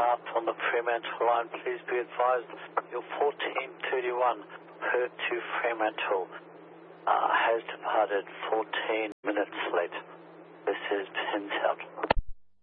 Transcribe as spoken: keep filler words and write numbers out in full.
out on the Fremantle line. Please be advised your fourteen thirty-one Perth to Fremantle uh, has departed fourteen minutes late. This is Pins out.